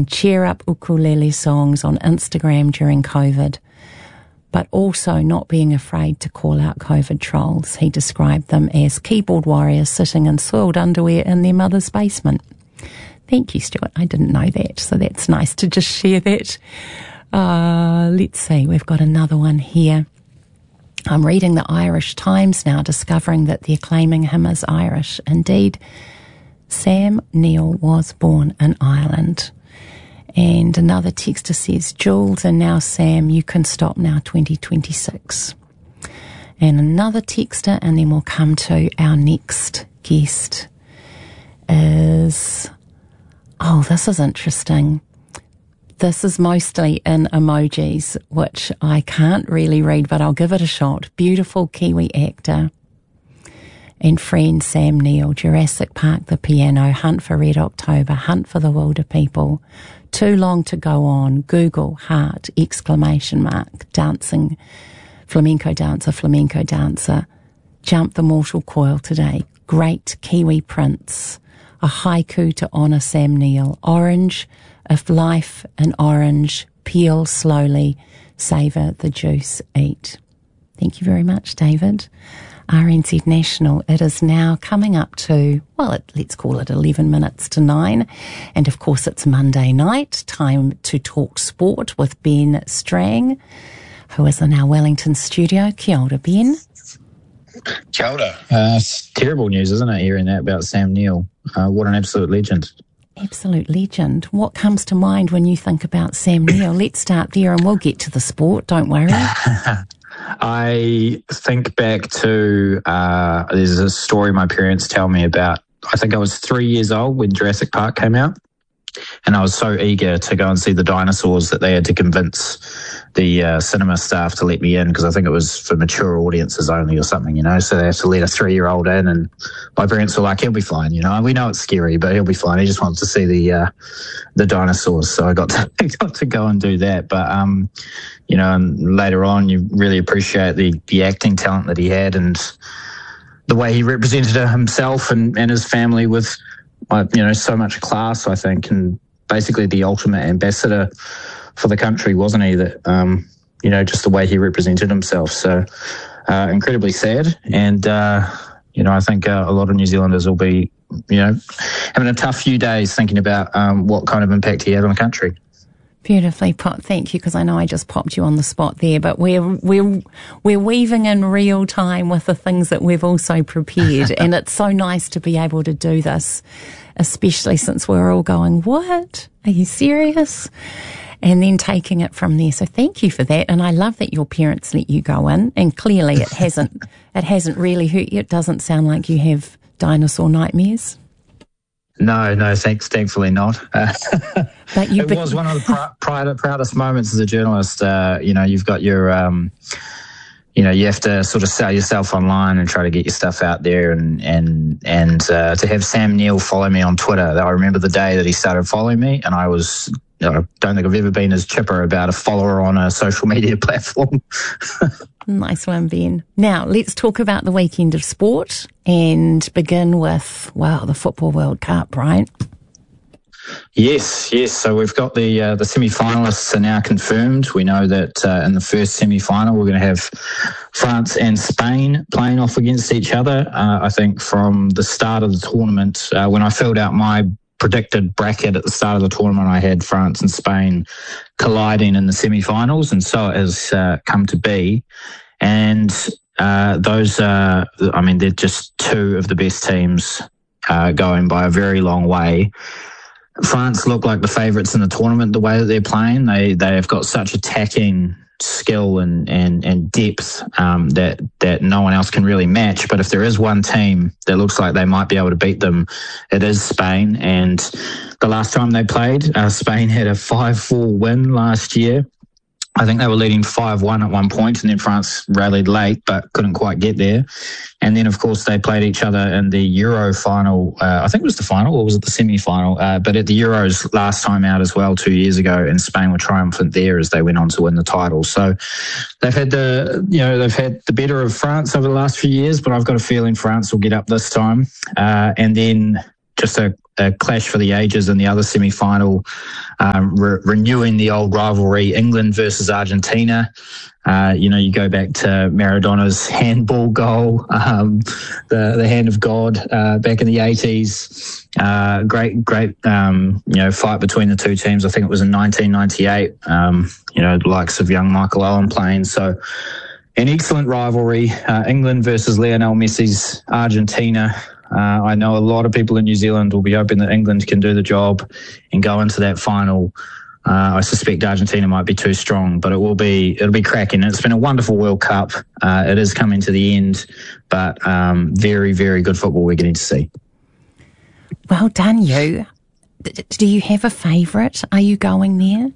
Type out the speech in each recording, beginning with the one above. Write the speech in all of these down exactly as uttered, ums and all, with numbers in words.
and cheer up ukulele songs on Instagram during COVID, but also not being afraid to call out COVID trolls. He described them as keyboard warriors sitting in soiled underwear in their mother's basement. Thank you, Stuart. I didn't know that, so that's nice to just share that. Uh, let's see, we've got another one here. I'm reading the Irish Times now, discovering that they're claiming him as Irish. Indeed, Sam Neill was born in Ireland. And another texter says, Jules and now Sam, you can stop now twenty twenty-six. And another texter, and then we'll come to our next guest, is, oh, this is interesting. This is mostly in emojis, which I can't really read, but I'll give it a shot. Beautiful Kiwi actor and friend Sam Neill, Jurassic Park, The Piano, Hunt for Red October, Hunt for the Wilder People, Too Long to Go On, Google, Heart, exclamation mark, Dancing, Flamenco Dancer, Flamenco Dancer, Jump the Mortal Coil Today, Great Kiwi Prince, a haiku to honour Sam Neill, Orange, If Life an Orange, Peel Slowly, Savour the Juice, Eat. Thank you very much, David. R N Z National, it is now coming up to, well, it, let's call it eleven minutes to nine. And of course, it's Monday night, time to talk sport with Ben Strang, who is in our Wellington studio. Kia ora, Ben. Kia ora. Uh, it's terrible news, isn't it, hearing that about Sam Neill? Uh, what an absolute legend. Absolute legend. What comes to mind when you think about Sam Neill? Let's start there and we'll get to the sport, don't worry. I think back to, uh, there's a story my parents tell me about. I think I was three years old when Jurassic Park came out, and I was so eager to go and see the dinosaurs that they had to convince the uh, cinema staff to let me in, because I think it was for mature audiences only or something, you know, so they have to let a three-year-old in, and my parents were like, he'll be fine, you know, we know it's scary, but he'll be fine. He just wants to see the uh, the dinosaurs, so I got to, got to go and do that. But, um, you know, and later on you really appreciate the, the acting talent that he had and the way he represented himself and, and his family with, you know, so much class, I think, and basically the ultimate ambassador for the country, wasn't he? That, um, you know, just the way he represented himself. So uh, incredibly sad. And, uh, you know, I think uh, a lot of New Zealanders will be, you know, having a tough few days thinking about um, what kind of impact he had on the country. Beautifully put. Thank you, because I know I just popped you on the spot there, but we're we're we're weaving in real time with the things that we've also prepared, and it's so nice to be able to do this, especially since we're all going, "What? Are you serious?" And then taking it from there. So thank you for that, and I love that your parents let you go in, and clearly it hasn't it hasn't really hurt you. It doesn't sound like you have dinosaur nightmares. No, no, thanks. Thankfully not. Uh, but you it be- was one of the pr- proud, proudest moments as a journalist. Uh, you know, you've got your, um, you know, you have to sort of sell yourself online and try to get your stuff out there, and and and uh, to have Sam Neill follow me on Twitter. I remember the day that he started following me, and I was. I don't think I've ever been as chipper about a follower on a social media platform. Nice one, Ben. Now, let's talk about the weekend of sport and begin with, wow, the Football World Cup, right? Yes, yes. So we've got the uh, the semi-finalists are now confirmed. We know that uh, in the first semi-final we're going to have France and Spain playing off against each other. Uh, I think from the start of the tournament, uh, when I filled out my predicted bracket at the start of the tournament, I had France and Spain colliding in the semi-finals, and so it has uh, come to be. And uh, those are, I mean, they're just two of the best teams uh, going by a very long way. France look like the favourites in the tournament, the way that they're playing. They they have got such attacking skill and and, and depth um, that that no one else can really match. But if there is one team that looks like they might be able to beat them, it is Spain. And the last time they played, uh, Spain had a five four win last year. I think they were leading five one at one point, and then France rallied late but couldn't quite get there. And then, of course, they played each other in the Euro final. Uh, I think it was the final, or was it the semi-final? Uh, but at the Euros last time out as well, two years ago, and Spain were triumphant there as they went on to win the title. So they've had the, you know, they've had the better of France over the last few years, but I've got a feeling France will get up this time. Uh, and then just a, a clash for the ages in the other semi-final, um, re- renewing the old rivalry, England versus Argentina. Uh, you know, you go back to Maradona's handball goal, um, the the hand of God uh, back in the eighties. Uh, great, great, um, you know, fight between the two teams. I think it was in nineteen ninety-eight. Um, you know, the likes of young Michael Owen playing. So, an excellent rivalry. Uh, England versus Lionel Messi's Argentina. Uh, I know a lot of people in New Zealand will be hoping that England can do the job and go into that final. Uh, I suspect Argentina might be too strong, but it will be it'll be cracking. It's been a wonderful World Cup. Uh, it is coming to the end, but um, very, very good football we're getting to see. Well done, you. Do you have a favourite? Are you going there?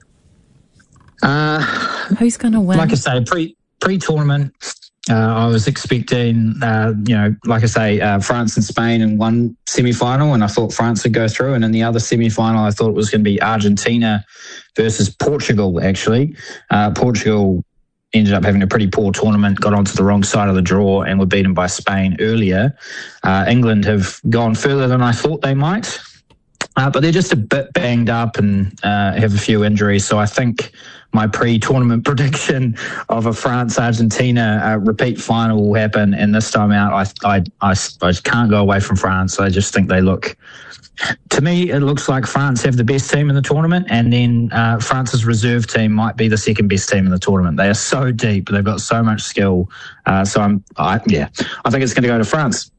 Uh, Who's going to win? Like I say, pre pre tournament. Uh, I was expecting, uh, you know, like I say, uh, France and Spain in one semi-final, and I thought France would go through. And in the other semi-final, I thought it was going to be Argentina versus Portugal, actually. Uh, Portugal ended up having a pretty poor tournament, got onto the wrong side of the draw and were beaten by Spain earlier. Uh, England have gone further than I thought they might, uh, but they're just a bit banged up and uh, have a few injuries. So I think my pre-tournament prediction of a France-Argentina uh, repeat final will happen, and this time out, I, I, I, I can't go away from France. I just think they look, to me, it looks like France have the best team in the tournament, and then uh, France's reserve team might be the second best team in the tournament. They are so deep, they've got so much skill. Uh, so I'm, I, yeah, I think it's going to go to France.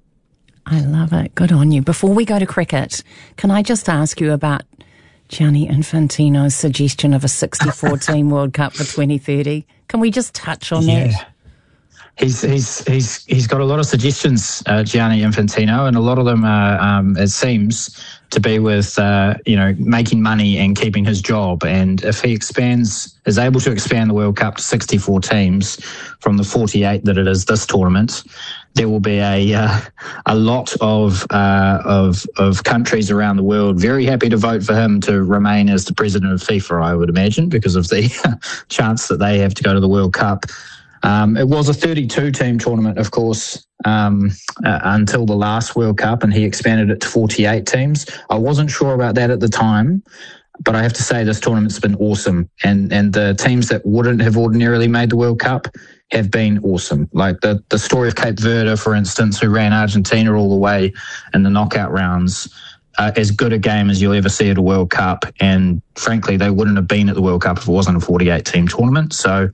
I love it. Good on you. Before we go to cricket, can I just ask you about Gianni Infantino's suggestion of a sixty-four team World Cup for twenty thirty? Can we just touch on yeah. that? He's he's he's he's got a lot of suggestions, uh, Gianni Infantino, and a lot of them are, um, it seems, to be with uh, you know making money and keeping his job. And if he expands, is able to expand the World Cup to sixty-four teams from the forty-eight that it is this tournament, there will be a uh, a lot of uh, of of countries around the world very happy to vote for him to remain as the president of FIFA, I would imagine, because of the chance that they have to go to the World Cup. Um, it was a thirty-two team tournament, of course, um, uh, until the last World Cup, and he expanded it to forty-eight teams. I wasn't sure about that at the time, but I have to say this tournament's been awesome, and and the teams that wouldn't have ordinarily made the World Cup have been awesome. Like the, the story of Cape Verde, for instance, who ran Argentina all the way in the knockout rounds, uh, as good a game as you'll ever see at a World Cup. And frankly, they wouldn't have been at the World Cup if it wasn't a forty-eight team tournament. So,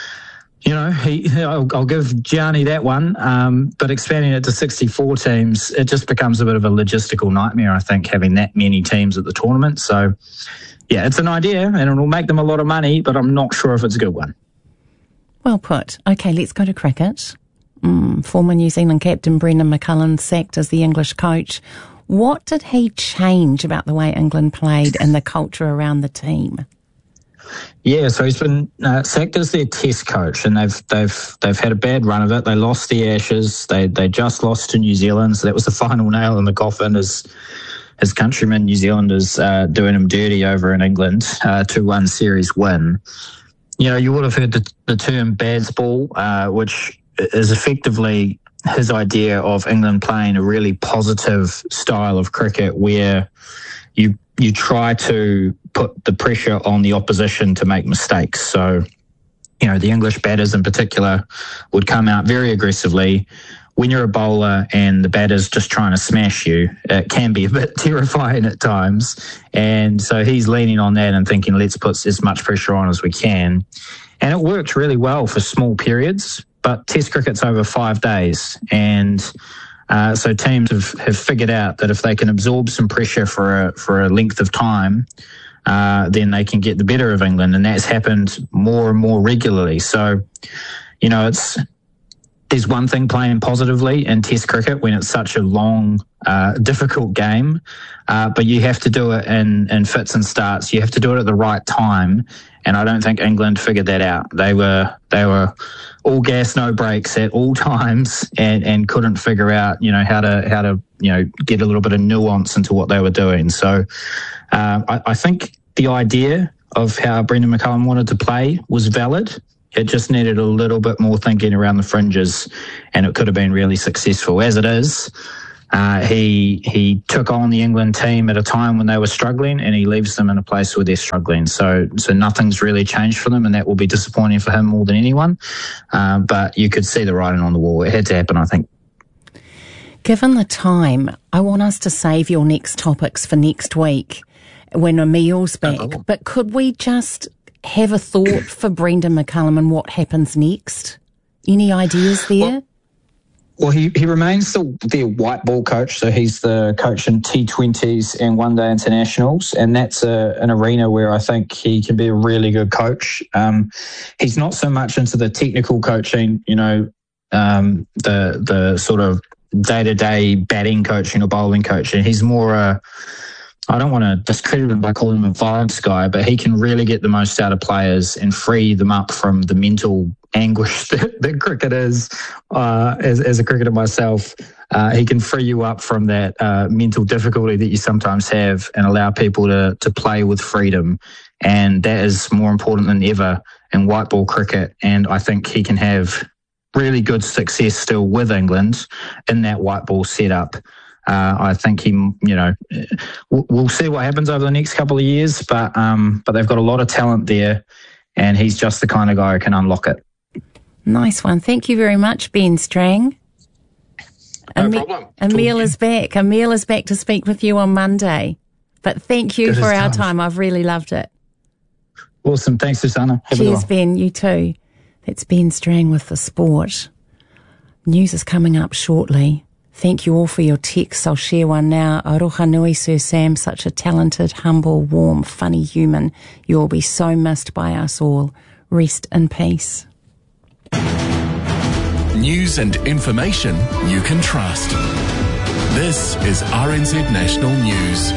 you know, he, I'll, I'll give Gianni that one. Um, but expanding it to sixty-four teams, it just becomes a bit of a logistical nightmare, I think, having that many teams at the tournament. So, yeah, it's an idea and it'll make them a lot of money, but I'm not sure if it's a good one. Well put. Okay, let's go to cricket. Mm, former New Zealand captain Brendan McCullum sacked as the English coach. What did he change about the way England played and the culture around the team? Yeah, so he's been uh, sacked as their Test coach, and they've they've they've had a bad run of it. They lost the Ashes. They they just lost to New Zealand, so that was the final nail in the coffin. As his countrymen New Zealanders uh, doing him dirty over in England, uh, two one series win. You know, you would have heard the, the term Bad's ball, uh, which is effectively his idea of England playing a really positive style of cricket where you you try to put the pressure on the opposition to make mistakes. So, you know, the English batters in particular would come out very aggressively. When you're a bowler and the batter's just trying to smash you, it can be a bit terrifying at times. And so he's leaning on that and thinking, let's put as much pressure on as we can. And it worked really well for small periods, but Test cricket's over five days. And uh, so teams have, have figured out that if they can absorb some pressure for a, for a length of time, uh, then they can get the better of England. And that's happened more and more regularly. So, you know, it's... There's one thing playing positively in Test cricket when it's such a long, uh, difficult game, uh, but you have to do it in, in fits and starts. You have to do it at the right time, and I don't think England figured that out. They were they were all gas, no brakes at all times, and, and couldn't figure out you know how to how to you know get a little bit of nuance into what they were doing. So uh, I, I think the idea of how Brendan McCullum wanted to play was valid. It just needed a little bit more thinking around the fringes, and it could have been really successful. As it is, Uh, he he took on the England team at a time when they were struggling, and he leaves them in a place where they're struggling. So so nothing's really changed for them, and that will be disappointing for him more than anyone. Uh, but you could see the writing on the wall. It had to happen, I think. Given the time, I want us to save your next topics for next week when Emil's back. Oh. But could we just have a thought for Brendan McCullum and what happens next? Any ideas there? Well, well he, he remains the, their white ball coach, so he's the coach in T twenties and one-day internationals, and that's a, an arena where I think he can be a really good coach. Um, he's not so much into the technical coaching, you know, um, the the sort of day-to-day batting coaching or bowling coaching. He's more a, I don't want to discredit him by calling him a vibes guy, but he can really get the most out of players and free them up from the mental anguish that, that cricket is. Uh, as, as a cricketer myself, uh, he can free you up from that uh, mental difficulty that you sometimes have and allow people to, to play with freedom. And that is more important than ever in white ball cricket. And I think he can have really good success still with England in that white ball setup. Uh, I think he, you know, we'll see what happens over the next couple of years, but um, but they've got a lot of talent there, and he's just the kind of guy who can unlock it. Nice one. Thank you very much, Ben Strang. No Emi- problem. Emil is back. Emil is back to speak with you on Monday. But thank you Good for as our time. time. I've really loved it. Awesome. Thanks, Susanna. Have Cheers, Ben. You too. That's Ben Strang with the sport. News is coming up shortly. Thank you all for your texts. I'll share one now. Aroha nui, Sir Sam, such a talented, humble, warm, funny human. You'll be so missed by us all. Rest in peace. News and information you can trust. This is R N Z National News.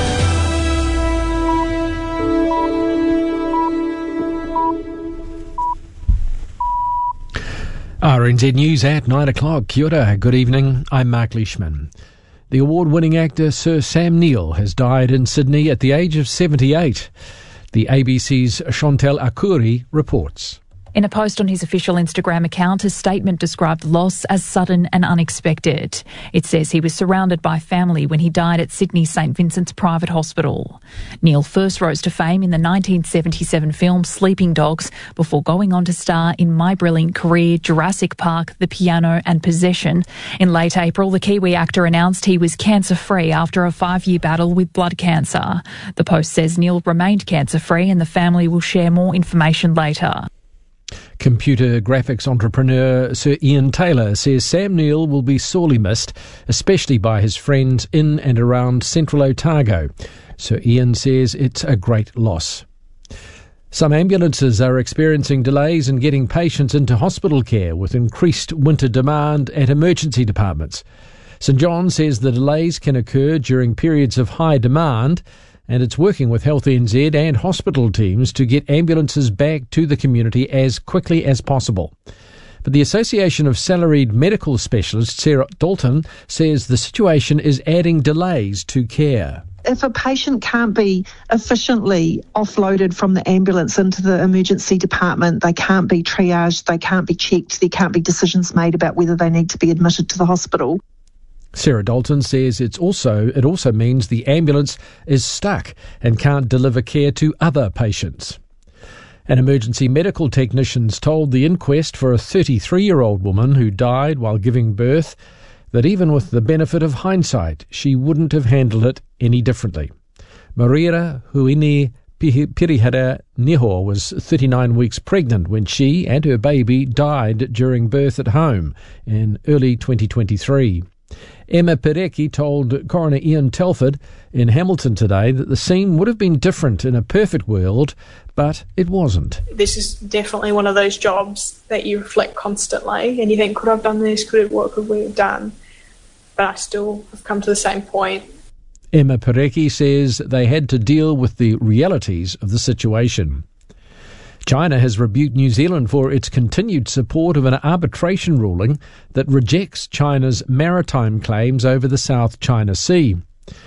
R N Z News at nine o'clock. Kia ora, good evening. I'm Mark Leishman. The award-winning actor Sir Sam Neill has died in Sydney at the age of seventy-eight. The A B C's Chantal Akuri reports. In a post on his official Instagram account, his statement described the loss as sudden and unexpected. It says he was surrounded by family when he died at Sydney's St Vincent's Private Hospital. Neill first rose to fame in the nineteen seventy-seven film Sleeping Dogs before going on to star in My Brilliant Career, Jurassic Park, The Piano and Possession. In late April, the Kiwi actor announced he was cancer-free after a five-year battle with blood cancer. The post says Neill remained cancer-free and the family will share more information later. Computer graphics entrepreneur Sir Ian Taylor says Sam Neill will be sorely missed, especially by his friends in and around Central Otago. Sir Ian says it's a great loss. Some ambulances are experiencing delays in getting patients into hospital care with increased winter demand at emergency departments. St John says the delays can occur during periods of high demand, and it's working with Health N Z and hospital teams to get ambulances back to the community as quickly as possible. But the Association of Salaried Medical Specialists, Sarah Dalton, says the situation is adding delays to care. If a patient can't be efficiently offloaded from the ambulance into the emergency department, they can't be triaged, they can't be checked, there can't be decisions made about whether they need to be admitted to the hospital. Sarah Dalton says it's also it also means the ambulance is stuck and can't deliver care to other patients. An emergency medical technicians told the inquest for a thirty-three-year-old woman who died while giving birth that even with the benefit of hindsight, she wouldn't have handled it any differently. Maria Huini Pirihara Niho was thirty-nine weeks pregnant when she and her baby died during birth at home in early twenty twenty-three. Emma Perecki told Coroner Ian Telford in Hamilton today that the scene would have been different in a perfect world, but it wasn't. This is definitely one of those jobs that you reflect constantly and you think, could I have done this? Could it, what could we have done? But I still have come to the same point. Emma Perecki says they had to deal with the realities of the situation. China has rebuked New Zealand for its continued support of an arbitration ruling that rejects China's maritime claims over the South China Sea.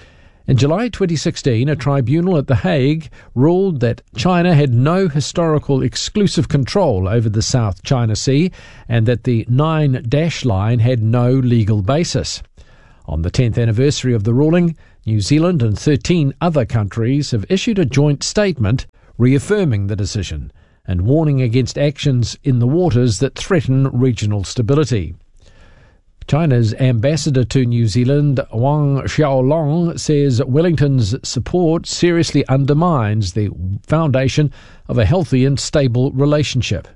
In July twenty sixteen, a tribunal at The Hague ruled that China had no historical exclusive control over the South China Sea and that the Nine Dash Line had no legal basis. On the tenth anniversary of the ruling, New Zealand and thirteen other countries have issued a joint statement reaffirming the decision and warning against actions in the waters that threaten regional stability. China's ambassador to New Zealand, Wang Xiaolong, says Wellington's support seriously undermines the foundation of a healthy and stable relationship.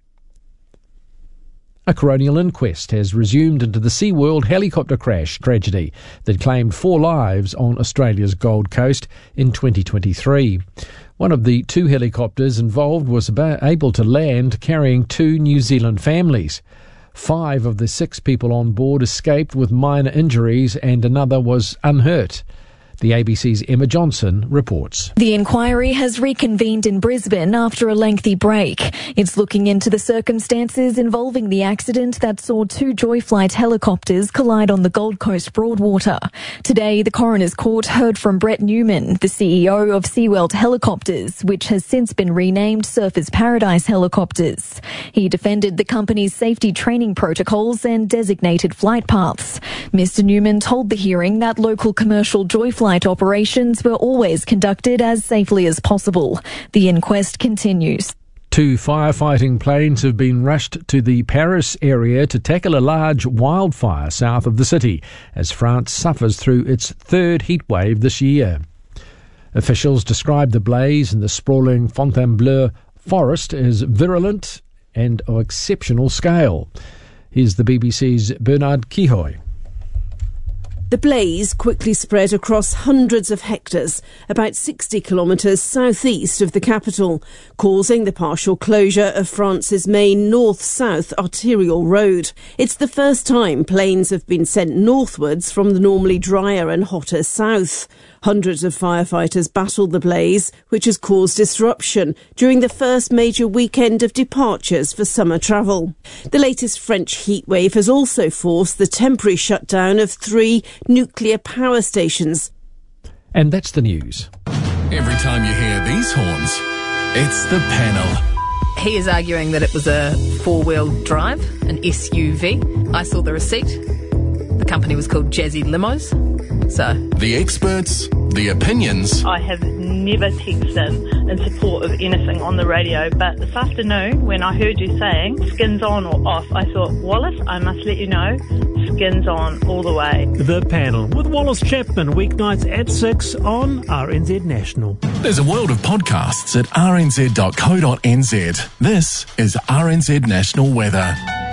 A coronial inquest has resumed into the SeaWorld helicopter crash tragedy that claimed four lives on Australia's Gold Coast in twenty twenty-three. One of the two helicopters involved was about able to land carrying two New Zealand families. Five of the six people on board escaped with minor injuries and another was unhurt. The A B C's Emma Johnson reports. The inquiry has reconvened in Brisbane after a lengthy break. It's looking into the circumstances involving the accident that saw two Joyflight helicopters collide on the Gold Coast Broadwater. Today, the Coroner's Court heard from Brett Newman, the C E O of SeaWorld Helicopters, which has since been renamed Surfers Paradise Helicopters. He defended the company's safety training protocols and designated flight paths. Mister Newman told the hearing that local commercial Joyflight Flight operations were always conducted as safely as possible. The inquest continues. Two firefighting planes have been rushed to the Paris area to tackle a large wildfire south of the city as France suffers through its third heatwave this year. Officials describe the blaze in the sprawling Fontainebleau forest as virulent and of exceptional scale. Here's the B B C's Bernard Kihoy. The blaze quickly spread across hundreds of hectares, about sixty kilometres southeast of the capital, causing the partial closure of France's main north-south arterial road. It's the first time planes have been sent northwards from the normally drier and hotter south. Hundreds of firefighters battled the blaze, which has caused disruption during the first major weekend of departures for summer travel. The latest French heatwave has also forced the temporary shutdown of three nuclear power stations. And that's the news. Every time you hear these horns, it's the panel. He is arguing that it was a four-wheel drive, an S U V. I saw the receipt. The company was called Jazzy Limos. So the experts, the opinions. I have never texted in support of anything on the radio, but this afternoon when I heard you saying skins on or off, I thought, Wallace, I must let you know, skins on all the way. The Panel with Wallace Chapman, weeknights at six on R N Z National. There's a world of podcasts at r n z dot co dot n z. This is R N Z National Weather.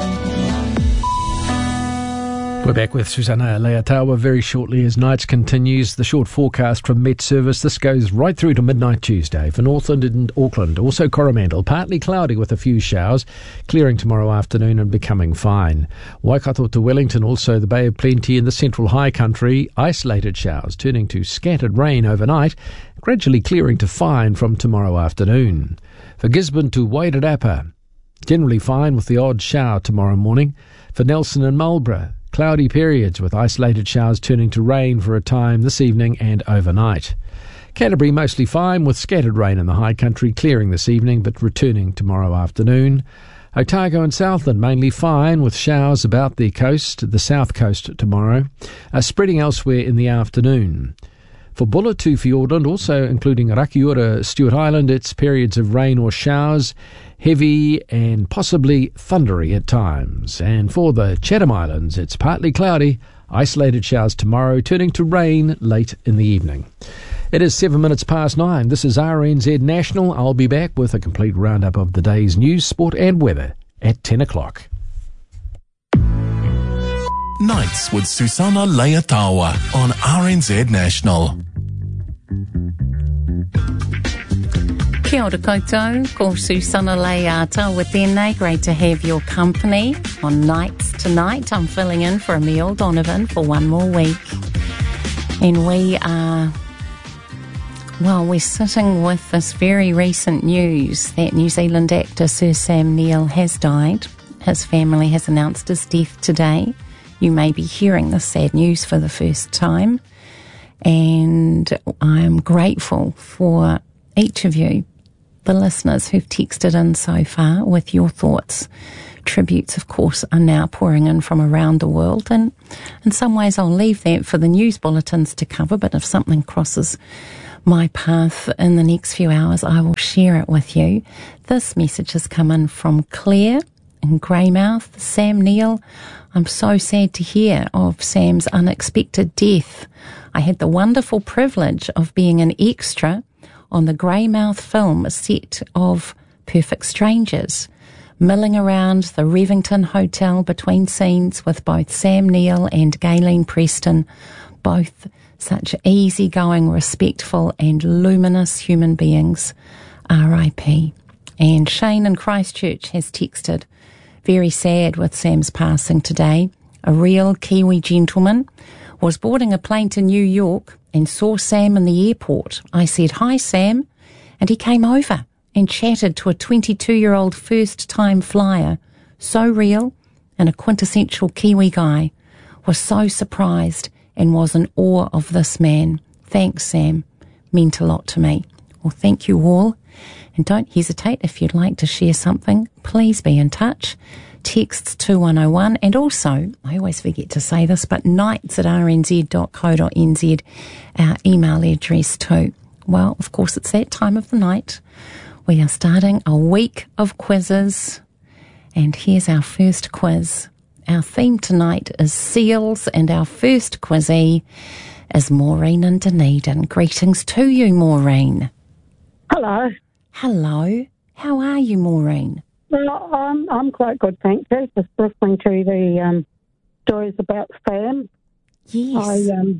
We're back with Susanna Leatawa very shortly as nights continues. The short forecast from Met Service. This goes right through to midnight Tuesday for Northland and Auckland. Also Coromandel, partly cloudy with a few showers, clearing tomorrow afternoon and becoming fine. Waikato to Wellington, also the Bay of Plenty in the central high country. Isolated showers turning to scattered rain overnight, gradually clearing to fine from tomorrow afternoon. For Gisborne to Wairarapa, generally fine with the odd shower tomorrow morning. For Nelson and Marlborough, cloudy periods with isolated showers turning to rain for a time this evening and overnight. Canterbury mostly fine with scattered rain in the high country, clearing this evening but returning tomorrow afternoon. Otago and Southland mainly fine with showers about the coast, the south coast tomorrow, uh, spreading elsewhere in the afternoon. For Bulla to Fiordland, also including Rakiura, Stewart Island, it's periods of rain or showers, heavy and possibly thundery at times. And for the Chatham Islands, it's partly cloudy, isolated showers tomorrow, turning to rain late in the evening. It is seven minutes past nine. This is R N Z National. I'll be back with a complete roundup of the day's news, sport and weather at ten o'clock. Nights with Susanna Leatawa on R N Z National. Kia ora koutou, ko Susanna Leatawa tēnei. Great to have your company on Nights Tonight. I'm filling in for Emile Donovan for one more week. And we are, well, we're sitting with this very recent news that New Zealand actor Sir Sam Neill has died. His family has announced his death today. You may be hearing this sad news for the first time. And I'm grateful for each of you, the listeners who've texted in so far with your thoughts tributes, of course, are now pouring in from around the world, and in some ways I'll leave that for the news bulletins to cover, but if something crosses my path in the next few hours, I will share it with you. This message has come in from Claire in Greymouth. Sam Neill, I'm so sad to hear of Sam's unexpected death. I had the wonderful privilege of being an extra on the Greymouth film set of Perfect Strangers, milling around the Revington Hotel between scenes with both Sam Neill and Gayleen Preston, both such easygoing, respectful and luminous human beings. R I P. And Shane in Christchurch has texted, very sad with Sam's passing today. A real Kiwi gentleman. Was boarding a plane to New York and saw Sam in the airport. I said, "Hi, Sam," and he came over and chatted to a twenty-two-year-old first-time flyer. So real and a quintessential Kiwi guy. Was so surprised and was in awe of this man. Thanks, Sam. Meant a lot to me. Well, thank you all. And don't hesitate, if you'd like to share something, please be in touch. Texts two one oh one, and also, I always forget to say this, but nights at r n z dot co dot n z, our email address too. Well, of course, it's that time of the night. We are starting a week of quizzes, and here's our first quiz. Our theme tonight is seals, and our first quizzee is Maureen in Dunedin. Greetings to you, Maureen. Hello. Hello. How are you, Maureen? Well, I'm I'm quite good, thank you. Just listening to the um, stories about Sam. Yes. I um,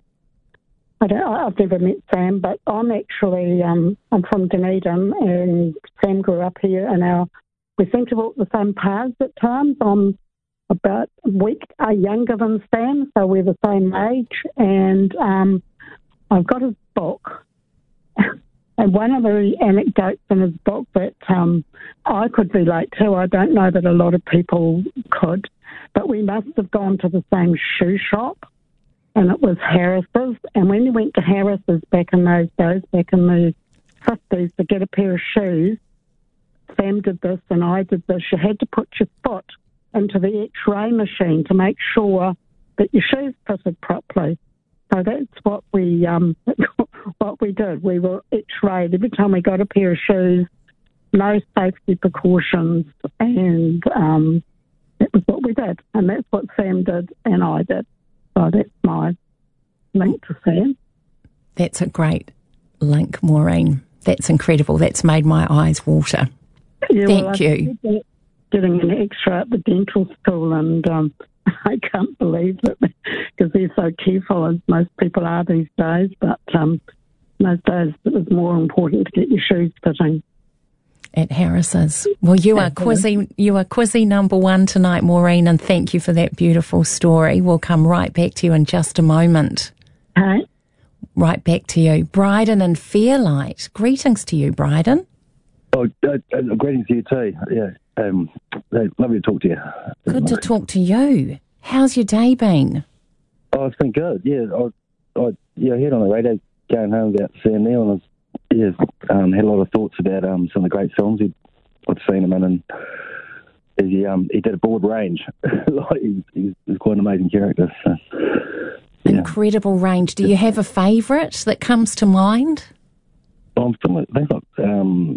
I don't. I've never met Sam, but I'm actually um, I'm from Dunedin, and Sam grew up here, and our we seem to walk the same paths at times. I'm about a week uh, younger than Sam, so we're the same age, and um, I've got his book. And one of the anecdotes in his book that um, I could relate to, I don't know that a lot of people could, but we must have gone to the same shoe shop, and it was Harris's. And when you went to Harris's back in those days, back in the fifties, to get a pair of shoes, Sam did this and I did this. You had to put your foot into the X-ray machine to make sure that your shoes fitted properly. So that's what we um, what we did. We were X-rayed every time we got a pair of shoes, no safety precautions, and um, that was what we did. And that's what Sam did and I did. So that's my link to Sam. That's a great link, Maureen. That's incredible. That's made my eyes water. Yeah, Thank well, you. Getting an X-ray at the dental school, and um, I can't believe it because they're so careful, as most people are these days. But um, those days it was more important to get your shoes fitting. At Harris's. Well, you are quizzy, you are quizzy number one tonight, Maureen, and thank you for that beautiful story. We'll come right back to you in just a moment. Hi. Right back to you. Bryden and Fairlight. Greetings to you, Bryden. Oh, uh, uh, greetings to you too. Yeah, um, lovely to talk to you. Good to talk to you. How's your day been? Oh, it's been good. Yeah, I, I yeah, I heard on the radio going home about Sam Neill, and I was, yeah, um, had a lot of thoughts about um, some of the great songs he'd, I'd seen him in, and he um, he did a broad range. like he, he was quite an amazing character. So, yeah. Incredible range. Do you have a favourite that comes to mind? Oh, I'm still, I think like, um.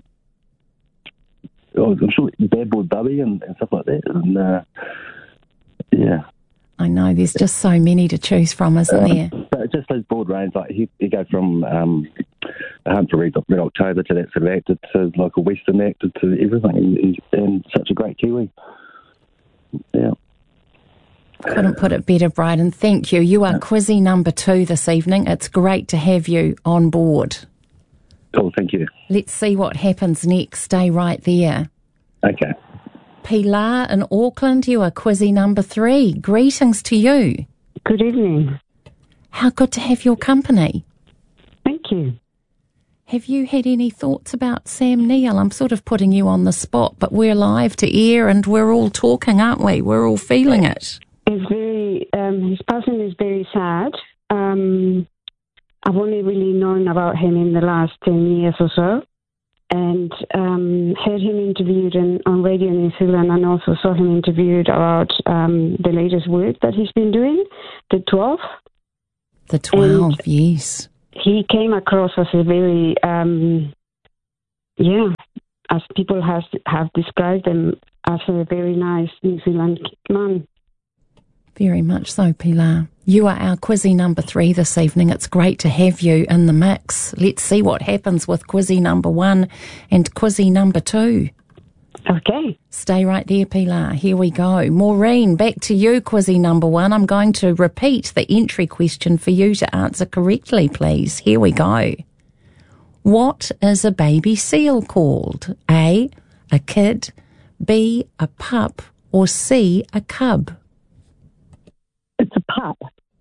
I'm sure Bad Boy Bubby and, and stuff like that. And, uh, yeah. I know, there's just so many to choose from, isn't um, there? But just those broad range, like he, he go from um, A Hunt for Red, Red October to that sort of actor to like a Western actor to everything. And, he's, and such a great Kiwi. Yeah. Couldn't put it better, Bryden. Thank you. You are yeah. Quizzy number two this evening. It's great to have you on board. Cool, thank you. Let's see what happens next. Stay right there. Okay. Pilar in Auckland, you are Quizzy number three. Greetings to you. Good evening. How good to have your company. Thank you. Have you had any thoughts about Sam Neill? I'm sort of putting you on the spot, but we're live to air and we're all talking, aren't we? We're all feeling it. It's very, um, his passing is very sad. Um... I've only really known about him in the last ten years or so. and um, heard him interviewed in, on Radio New Zealand, and also saw him interviewed about um, the latest work that he's been doing, the twelve. The twelve, and yes. He came across as a very, um, yeah, as people has, have described him, as a very nice New Zealand man. Very much so, Pilar. You are our Quizzy number three this evening. It's great to have you in the mix. Let's see what happens with Quizzy number one and Quizzy number two. Okay. Stay right there, Pilar. Here we go. Maureen, back to you, Quizzy number one. I'm going to repeat the entry question for you to answer correctly, please. Here we go. What is a baby seal called? A, a kid, B, a pup, or C, a cub? It's a pup.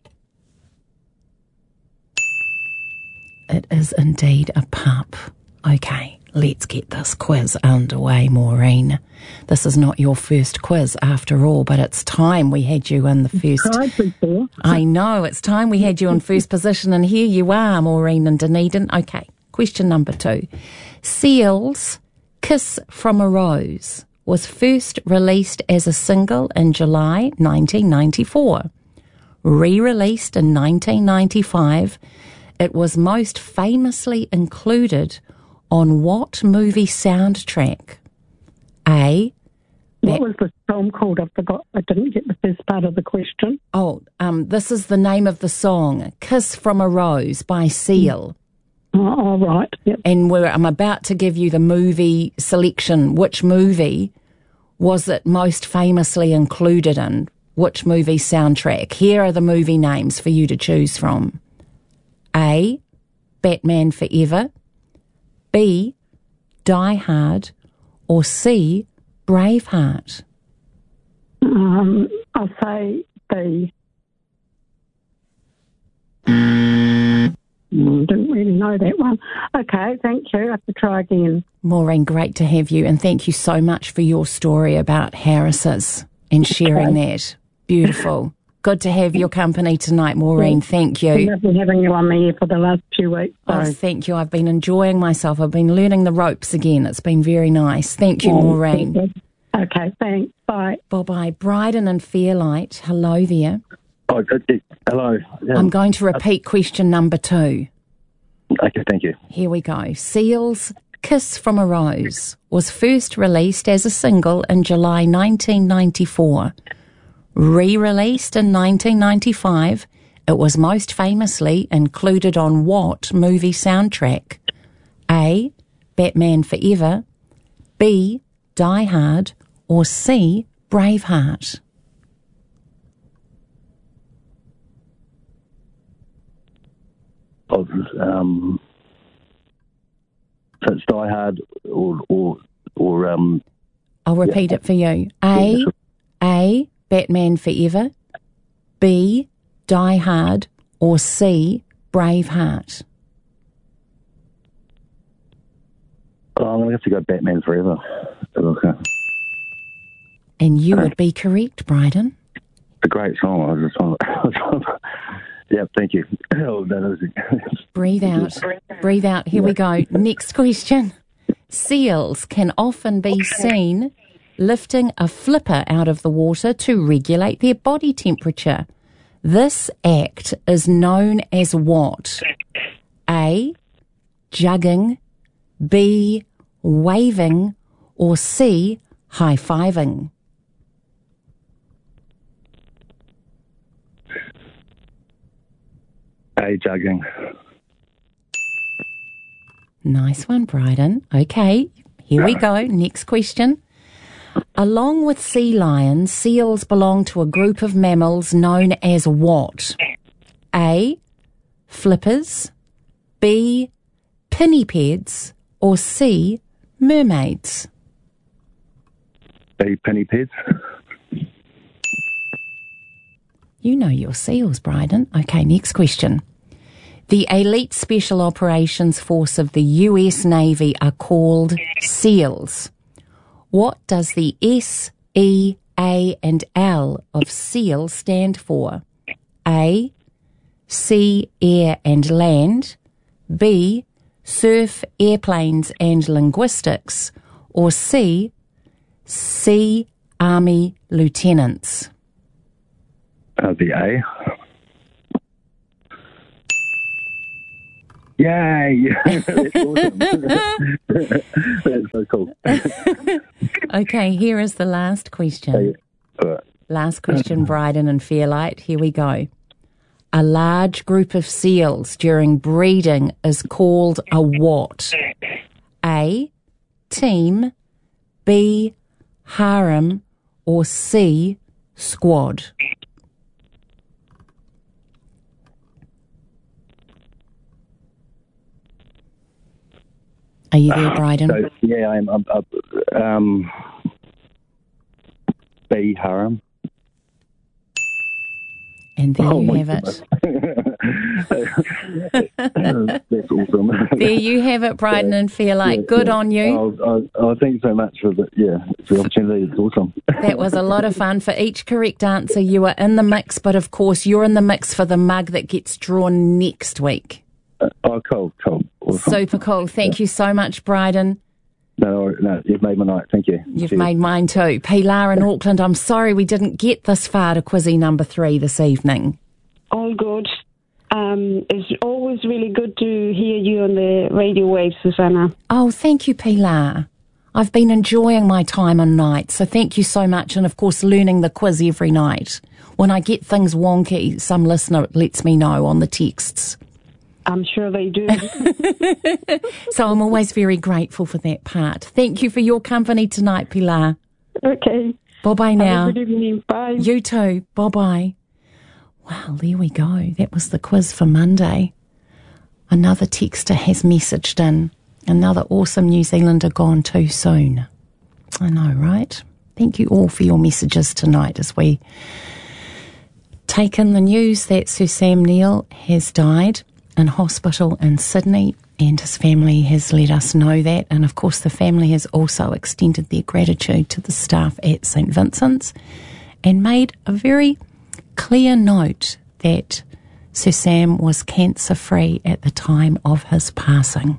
It is indeed a pup. Okay, let's get this quiz underway, Maureen. This is not your first quiz after all, but it's time we had you in the first... I know, it's time we had you in first position, and here you are, Maureen and Dunedin. Okay, question number two. Seal's Kiss from a Rose was first released as a single in July nineteen ninety-four. Re-released in nineteen ninety-five, it was most famously included on what movie soundtrack? A. What was the song called? I forgot. I didn't get the first part of the question. Oh, um, this is the name of the song, Kiss from a Rose by Seal. Oh, all right. Yep. And we're, I'm about to give you the movie selection. Which movie was it most famously included in? Which movie soundtrack? Here are the movie names for you to choose from. A. Batman Forever, B. Die Hard, or C. Braveheart? Um, I'll say B. Mm, didn't really know that one. Okay, thank you. I have to try again. Maureen, great to have you, and thank you so much for your story about Harris's and sharing Okay. that. Beautiful. Good to have your company tonight, Maureen. Thank you. I've been having you on the air for the last few weeks. So. Oh, thank you. I've been enjoying myself. I've been learning the ropes again. It's been very nice. Thank you, Oh, Maureen. thank you. Okay, thanks. Bye. Bye-bye. Bryden and Fairlight, hello there. Oh, okay. Hello. Yeah. I'm going to repeat question number two. Okay, thank you. Here we go. Seal's Kiss from a Rose was first released as a single in July nineteen ninety-four. Re-released in nineteen ninety-five, it was most famously included on what movie soundtrack? A. Batman Forever, B. Die Hard, or C. Braveheart? Oh, um, so it's Die Hard or or or um. I'll repeat yeah. it for you. A. Yeah, sure. A. Batman Forever, B. Die Hard, or C. Braveheart? Oh, I'm going to have to go Batman Forever. Okay. And you would be correct, Bryden. A great song. I was just on. Yeah, thank you. Oh, that was Breathe out. Breathe out. Here we go. Next question. Seals can often be seen lifting a flipper out of the water to regulate their body temperature. This act is known as what? A. Jugging, B. Waving, or C. High-fiving? A. Jugging. Nice one, Bryden. Okay, here we go. Next question. Along with sea lions, seals belong to a group of mammals known as what? A. Flippers, B. Pinnipeds, or C. Mermaids? A. Pinnipeds. You know your seals, Bryden. Okay, next question. The elite special operations force of the U S Navy are called SEALs. What does the S, E, A and L of SEAL stand for? A. Sea, air and land, B. surf, airplanes and linguistics, or C, Sea Army lieutenants? Uh, the A. Yay! That's awesome. That's so cool. Okay, here is the last question. Right. Last question, Bryden and Fairlight. Here we go. A large group of seals during breeding is called a what? A, team, B, harem, or C, squad? Are you there, Bryden? So, yeah, I'm. I'm uh, um, B, harem. And there oh you my have it. That's awesome. There you have it, Bryden and Fairlight. Yeah, Good yeah. on you. Oh, oh, oh, thank you so much for the yeah for the opportunity. It's awesome. That was a lot of fun. For each correct answer, you are in the mix, but of course, you're in the mix for the mug that gets drawn next week. Uh, oh, cool, cool. Awesome. Super cool. Thank yeah. you so much, Bryden. No, no, you've made my night. Thank you. You've Cheers. made mine too. Pilar in Auckland, I'm sorry we didn't get this far to Quizzy number three this evening. All good. Um, it's always really good to hear you on the radio waves, Susanna. Oh, thank you, Pilar. I've been enjoying my time on night, so thank you so much. And of course, learning the quiz every night. When I get things wonky, some listener lets me know on the texts. I'm sure they do. So I'm always very grateful for that part. Thank you for your company tonight, Pilar. Okay. Bye-bye now. Have a good evening. Bye. You too. Bye-bye. Wow, there we go. That was the quiz for Monday. Another texter has messaged in. Another awesome New Zealander gone too soon. I know, right? Thank you all for your messages tonight as we take in the news that Sir Sam Neill has died in hospital in Sydney, and his family has let us know that. And of course, the family has also extended their gratitude to the staff at St Vincent's and made a very clear note that Sir Sam was cancer-free at the time of his passing.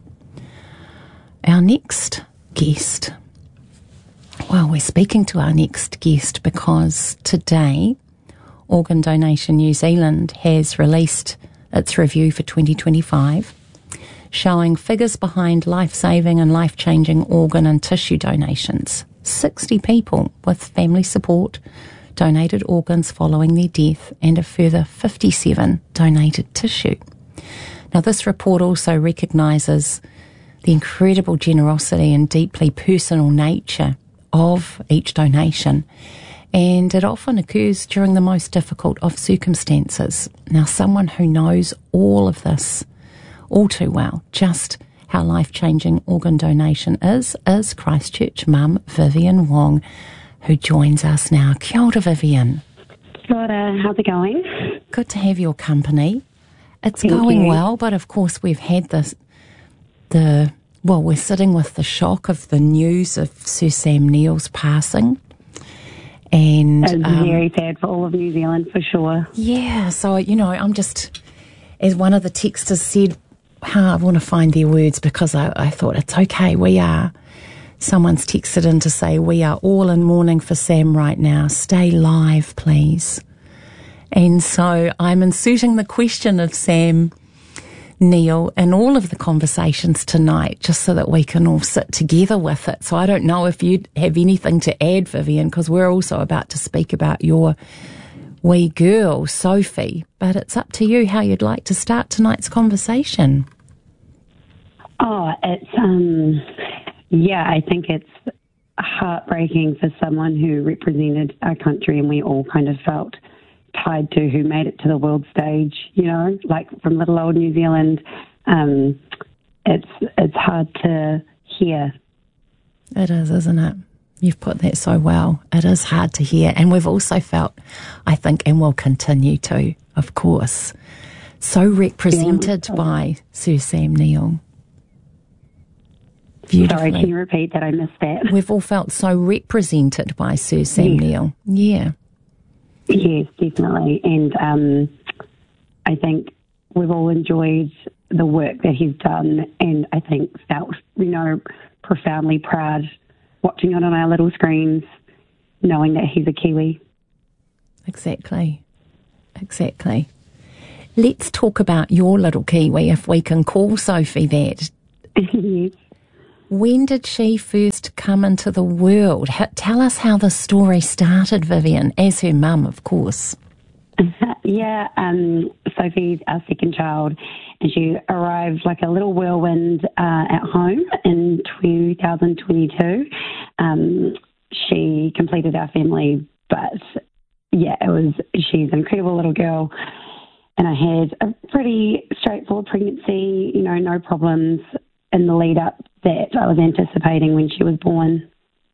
Our next guest, well, we're speaking to our next guest because today Organ Donation New Zealand has released its review for twenty twenty-five, showing figures behind life-saving and life-changing organ and tissue donations. sixty people with family support donated organs following their death, and a further fifty-seven donated tissue. Now, this report also recognises the incredible generosity and deeply personal nature of each donation, and it often occurs during the most difficult of circumstances. Now, someone who knows all of this all too well, just how life-changing organ donation is, is Christchurch mum Vivian Wong, who joins us now. Kia ora, Vivian. Kia ora, how's it going? Good to have your company. It's Thank going you. well, but of course we've had this, the, well, we're sitting with the shock of the news of Sir Sam Neill's passing. And it's um, very sad for all of New Zealand, for sure. Yeah, so, you know, I'm just, as one of the texters said, how I want to find their words, because I, I thought it's okay, we are. Someone's texted in to say, we are all in mourning for Sam right now. Stay live, please. And so I'm inserting the question of Sam Neill in all of the conversations tonight, just so that we can all sit together with it. So I don't know if you have anything to add, Vivian, because we're also about to speak about your wee girl, Sophie. But it's up to you how you'd like to start tonight's conversation. Oh, it's, um, yeah, I think it's heartbreaking for someone who represented our country and we all kind of felt tied to, who made it to the world stage, you know, like from little old New Zealand. Um, it's it's hard to hear. It is, isn't it? You've put that so well. It is hard to hear. And we've also felt, I think, and will continue to, of course, so represented yeah. by Sir Sam Neill. Sorry, can you repeat that? I missed that. We've all felt so represented by Sir Sam yes. Neill. Yeah. Yes, definitely. And um, I think we've all enjoyed the work that he's done, and I think felt, you know, profoundly proud watching it on our little screens, knowing that he's a Kiwi. Exactly. Exactly. Let's talk about your little Kiwi, if we can call Sophie that. Yes. When did she first come into the world? H- tell us how the story started, Vivian, as her mum, of course. Yeah, um, Sophie's our second child, and she arrived like a little whirlwind uh, at home in two thousand twenty-two. Um, she completed our family, but yeah, it was, she's an incredible little girl, and I had a pretty straightforward pregnancy, you know, no problems in the lead up that I was anticipating when she was born.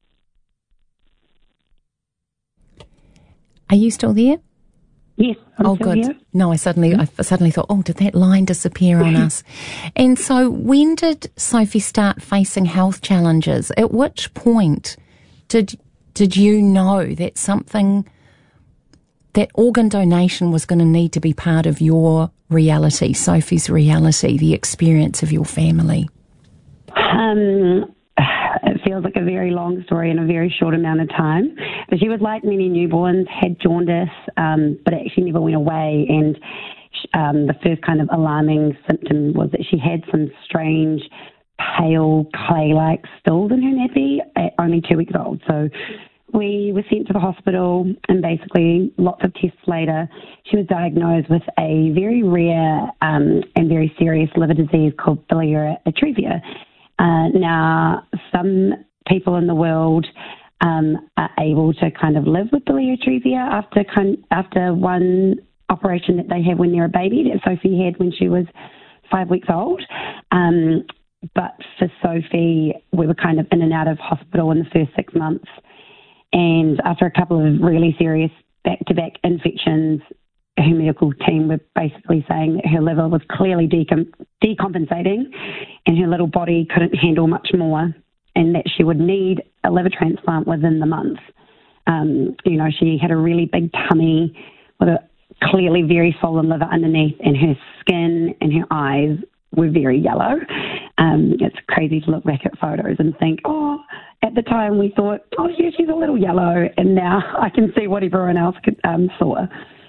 Are you still there? Yes. I'm oh, still good. Here. No, I suddenly, I suddenly thought, oh, did that line disappear on us? And so, when did Sophie start facing health challenges? At which point did did you know that something, that organ donation was going to need to be part of your reality, Sophie's reality, the experience of your family? Um, it feels like a very long story in a very short amount of time. But she was like many newborns, had jaundice, um, but it actually never went away. And um, the first kind of alarming symptom was that she had some strange, pale, clay-like stools in her nappy at only two weeks old. So we were sent to the hospital, and basically lots of tests later, she was diagnosed with a very rare um, and very serious liver disease called biliary atresia. Uh, now, some people in the world um, are able to kind of live with biliary atresia after kind, after one operation that they have when they're a baby, that Sophie had when she was five weeks old. Um, but for Sophie, we were kind of in and out of hospital in the first six months. And after a couple of really serious back-to-back infections, her medical team were basically saying that her liver was clearly decom- decompensating and her little body couldn't handle much more, and that she would need a liver transplant within the month. Um, you know, she had a really big tummy with a clearly very swollen liver underneath, and her skin and her eyes were very yellow. Um, it's crazy to look back at photos and think, oh, at the time we thought, oh, yeah, she's a little yellow, and now I can see what everyone else could, um, saw.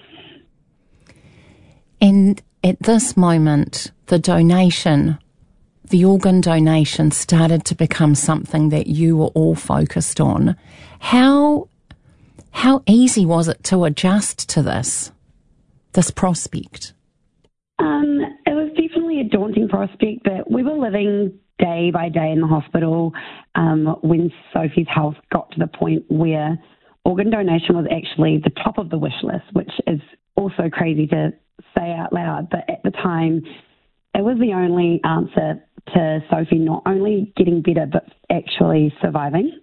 And at this moment, the donation, the organ donation started to become something that you were all focused on. How how easy was it to adjust to this, this prospect? Um, it was definitely a daunting prospect, but we were living day by day in the hospital um, when Sophie's health got to the point where organ donation was actually the top of the wish list, which is also crazy to say out loud, but at the time it was the only answer to Sophie not only getting better but actually surviving.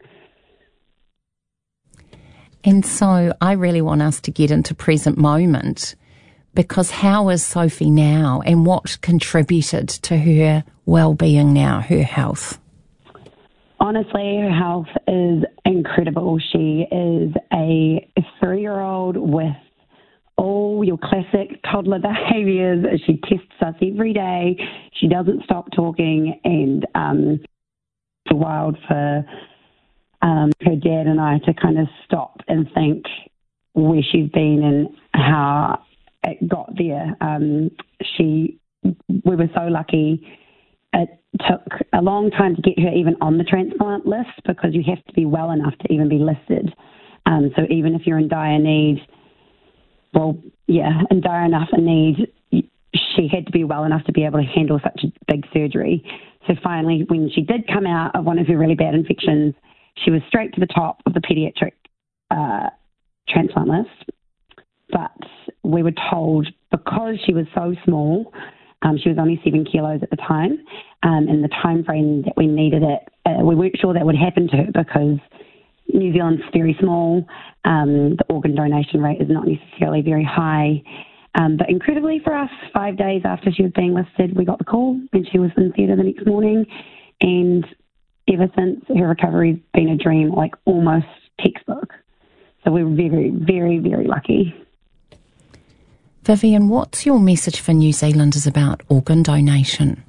And so I really want us to get into present moment, because how is Sophie now, and what contributed to her well-being now, her health? Honestly, her health is incredible. She is a three-year-old with all your classic toddler behaviours. She tests us every day. She doesn't stop talking, and um, it's wild for um, her dad and I to kind of stop and think where she's been and how it got there. Um, she, we were so lucky. It took a long time to get her even on the transplant list, because you have to be well enough to even be listed. Um, so even if you're in dire need, well, yeah, in dire enough a need, she had to be well enough to be able to handle such a big surgery. So finally, when she did come out of one of her really bad infections, she was straight to the top of the paediatric uh, transplant list. But we were told, because she was so small, um, she was only seven kilos at the time, um, and the time frame that we needed it, uh, we weren't sure that would happen to her, because New Zealand's very small. Um, the organ donation rate is not necessarily very high. Um, but incredibly for us, five days after she was being listed, we got the call, and she was in theatre the next morning. And ever since, her recovery's been a dream, like almost textbook. So we were very, very, very lucky. Vivian, what's your message for New Zealanders about organ donation?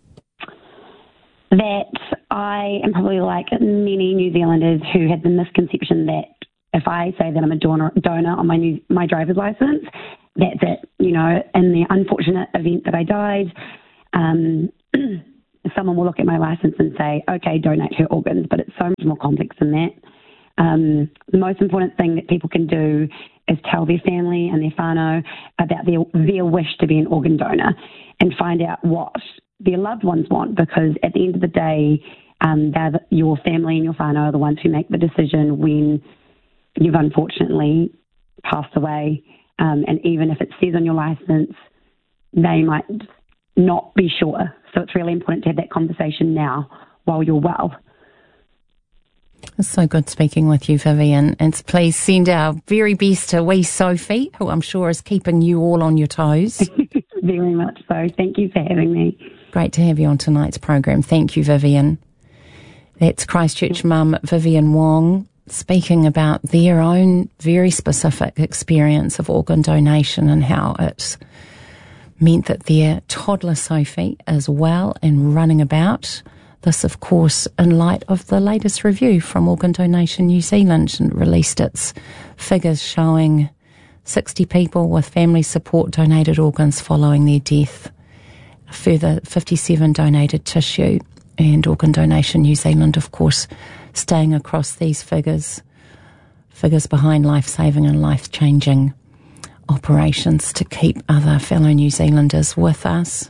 That I am probably like many New Zealanders who had the misconception that if I say that I'm a donor, donor on my new, my driver's license, that's it. You know, in the unfortunate event that I died, um, someone will look at my license and say, okay, donate her organs, but it's so much more complex than that. Um, the most important thing that people can do is tell their family and their whānau about their, their wish to be an organ donor and find out what their loved ones want, because at the end of the day, um, they're the, your family and your whānau are the ones who make the decision when you've unfortunately passed away. Um, and even if it says on your license, they might not be sure. So it's really important to have that conversation now while you're well. It's so good speaking with you, Vivian. And please send our very best to wee Sophie, who I'm sure is keeping you all on your toes. Very much so. Thank you for having me. Great to have you on tonight's program. Thank you, Vivian. That's Christchurch mum Vivian Wong speaking about their own very specific experience of organ donation and how it's meant that their toddler Sophie is well and running about. This, of course, in light of the latest review from Organ Donation New Zealand, and released its figures showing sixty people with family support donated organs following their death. A further fifty-seven donated tissue, and Organ Donation New Zealand, of course, staying across these figures, figures behind life-saving and life-changing operations to keep other fellow New Zealanders with us.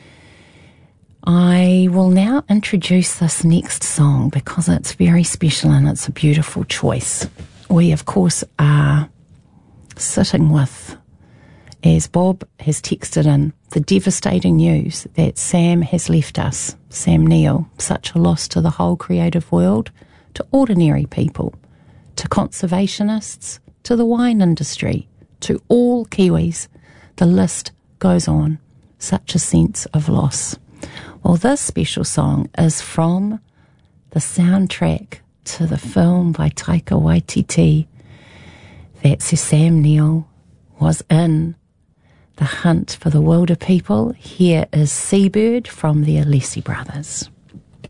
I will now introduce this next song because it's very special and it's a beautiful choice. We, of course, are sitting with, as Bob has texted in, the devastating news that Sam has left us, Sam Neill, such a loss to the whole creative world, to ordinary people, to conservationists, to the wine industry, to all Kiwis. The list goes on. Such a sense of loss. Well, this special song is from the soundtrack to the film by Taika Waititi that Sir Sam Neill was in, The Hunt for the Wilder People. Here is Seabird from the Alessi Brothers.